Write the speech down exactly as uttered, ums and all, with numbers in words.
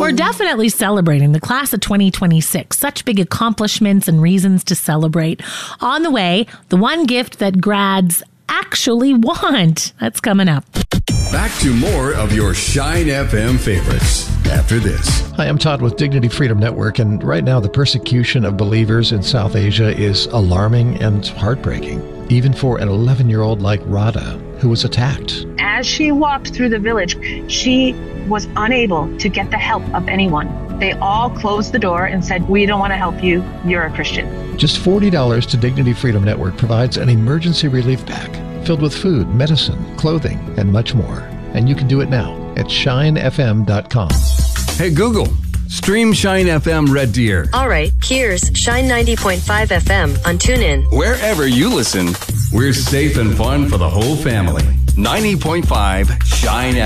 We're definitely celebrating the class of twenty twenty-six. Such big accomplishments and reasons to celebrate. On the way, the one gift that grads actually want. That's coming up. Back to more of your Shine F M favorites after this. Hi, I'm Todd with Dignity Freedom Network, and right now the persecution of believers in South Asia is alarming and heartbreaking, even for an eleven-year-old like Radha, who was attacked. As she walked through the village, she was unable to get the help of anyone. They all closed the door and said, we don't want to help you. You're a Christian. Just forty dollars to Dignity Freedom Network provides an emergency relief pack filled with food, medicine, clothing, and much more. And you can do it now at shine f m dot com. Hey, Google, stream Shine F M Red Deer. All right, here's Shine ninety point five F M on TuneIn. Wherever you listen, we're safe and fun for the whole family. ninety point five Shine